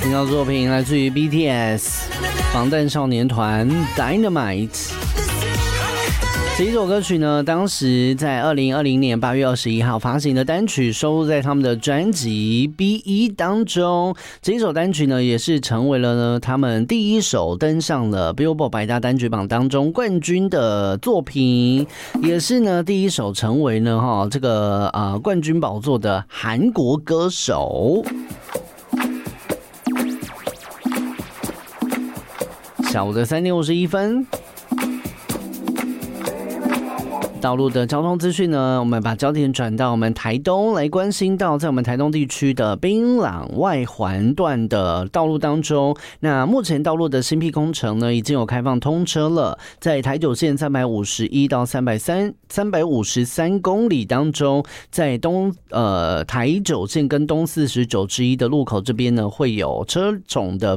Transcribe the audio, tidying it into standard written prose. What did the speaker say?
听到作品来自于 BTS 防弹少年团 Dynamite。这一首歌曲呢，当时在2020年8月21号发行的单曲，收录在他们的专辑 B1 当中。这一首单曲呢，也是成为了呢他们第一首登上了 Billboard 百大单曲榜当中冠军的作品，也是呢第一首成为呢这个冠军宝座的韩国歌手。下午的3点51分。道路的交通资讯呢，我们把焦点转到我们台东来关心到，在我们台东地区的槟榔外环段的道路当中，那目前道路的新辟工程呢已经有开放通车了，在台九线351到353公里当中，在台九线跟东49之一的路口这边呢会有车种的